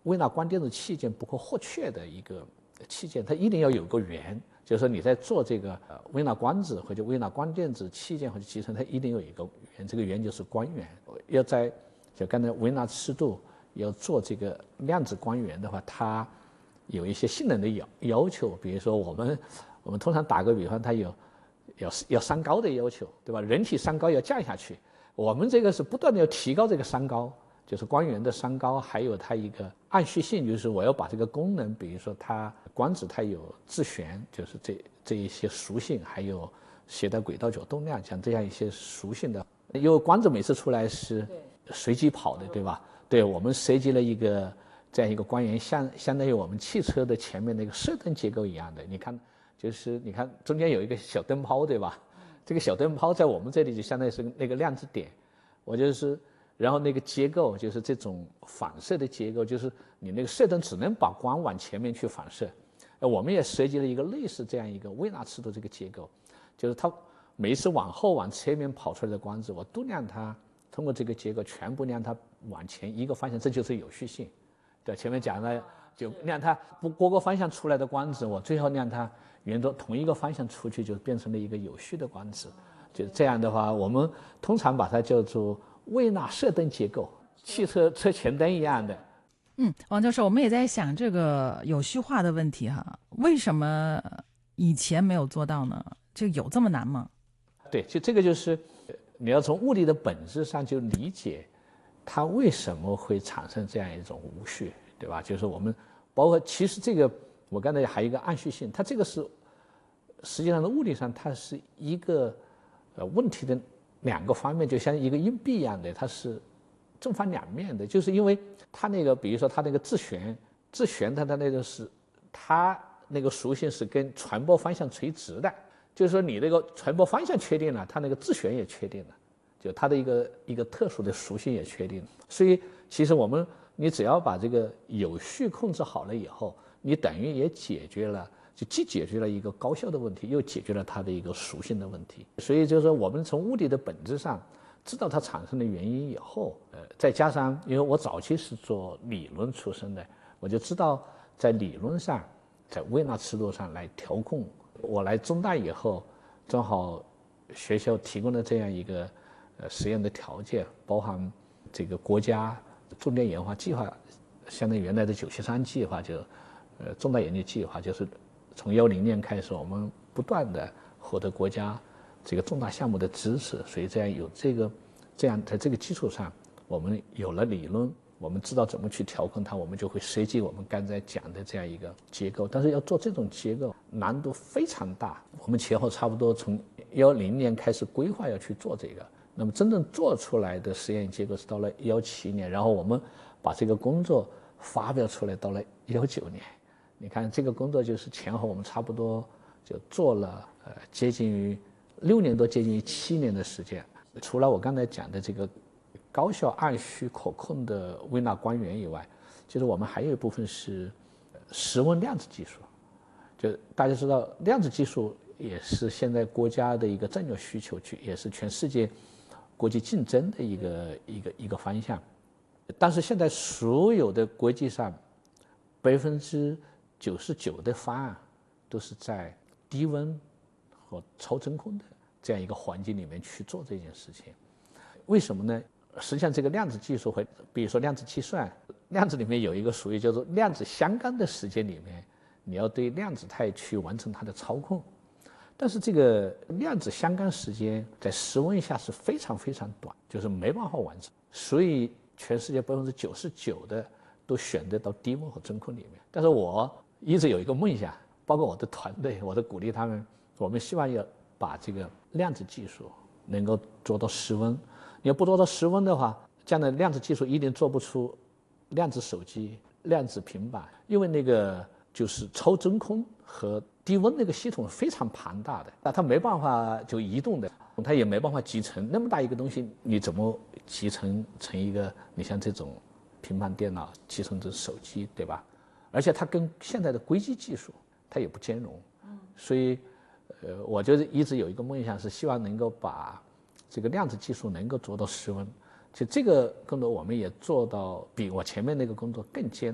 微纳光电子器件不可或缺的一个器件，它一定要有个源，就是说你在做这个微纳光子或者微纳光电子器件或者集成，它一定有一个源，这个源就是光源。要在就刚才微纳尺度要做这个量子光源的话，它有一些性能的要求，比如说我们通常打个比方，它要三高的要求，对吧？人体三高要降下去，我们这个是不断的要提高这个三高。就是光源的三高，还有它一个按序性，就是我要把这个功能，比如说它光子它有自旋，就是这一些属性，还有携带轨道角动量，像这样一些属性的，因为光子每次出来是随机跑的，对吧？对，我们设计了一个这样一个光源，相当于我们汽车的前面那个射灯结构一样的。你看，就是你看中间有一个小灯泡，对吧？这个小灯泡在我们这里就相当于是那个量子点，我就是。然后那个结构就是这种反射的结构，就是你那个射灯只能把光往前面去反射。我们也设计了一个类似这样一个微纳尺度这个结构，就是它每一次往后往侧面跑出来的光子，我都让它通过这个结构全部让它往前一个方向，这就是有序性。对，前面讲了，就让它不各个方向出来的光子，我最后让它沿着同一个方向出去，就变成了一个有序的光子。就这样的话，我们通常把它叫做微纳射灯结构，汽车车前灯一样的。 王教授，我们也在想这个有序化的问题哈，为什么以前没有做到呢？就有这么难吗？ 对，就这个就是你要从物理的本质上就理解它为什么会产生这样一种无序，对吧？就是我们包括其实这个我刚才还有一个按序性，它这个是实际上在物理上它是一个问题的两个方面，就像一个硬币一样的，它是正反两面的。就是因为它那个，比如说它那个自旋它的那个是它那个属性是跟传播方向垂直的，就是说你那个传播方向确定了，它那个自旋也确定了，就它的一个特殊的属性也确定了。所以其实你只要把这个有序控制好了以后，你等于也解决了。就既解决了一个高效的问题，又解决了它的一个属性的问题。所以就是说，我们从物理的本质上知道它产生的原因以后，再加上因为我早期是做理论出身的，我就知道在理论上，在微纳尺度上来调控。我来中大以后，正好学校提供了这样一个实验的条件，包含这个国家重点研发计划，相当于原来的973计划，就重大研究计划，就是从10年开始，我们不断的获得国家这个重大项目的支持，所以这样在这个基础上，我们有了理论，我们知道怎么去调控它，我们就会设计我们刚才讲的这样一个结构。但是要做这种结构难度非常大，我们前后差不多从10年开始规划要去做这个，那么真正做出来的实验结构是到了17年，然后我们把这个工作发表出来到了19年。你看这个工作就是前后我们差不多就做了接近于6年多，接近于7年的时间。除了我刚才讲的这个高效按序可控的微纳光源以外，其实我们还有一部分是室温量子技术。就大家知道，量子技术也是现在国家的一个战略需求，也是全世界国际竞争的一个方向。但是现在所有的国际上99%的方案都是在低温和超真空的这样一个环境里面去做这件事情。为什么呢？实际上这个量子技术和比如说量子计算，量子里面有一个属于叫做量子相干的时间里面，你要对量子态去完成它的操控。但是这个量子相干时间在室温下是非常非常短，就是没办法完成，所以全世界99%的都选择到低温和真空里面。但是我一直有一个梦想，包括我的团队，我都鼓励他们，我们希望要把这个量子技术能够做到室温。你要不做到室温的话，这样的量子技术一定做不出量子手机、量子平板，因为那个就是超真空和低温那个系统非常庞大的，那它没办法就移动的，它也没办法集成那么大一个东西，你怎么集成成一个你像这种平板电脑集成成手机，对吧？而且它跟现在的硅基技术它也不兼容，所以我就一直有一个梦想，是希望能够把这个量子技术能够做到室温。就这个工作我们也做到比我前面那个工作更艰难。